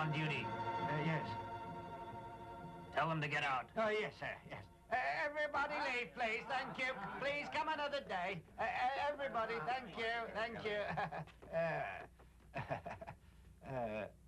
on duty. Yes. Tell them to get out. Oh, yes, sir, yes. Everybody leave, please, thank you. Please come another day. Everybody, thank you, thank you.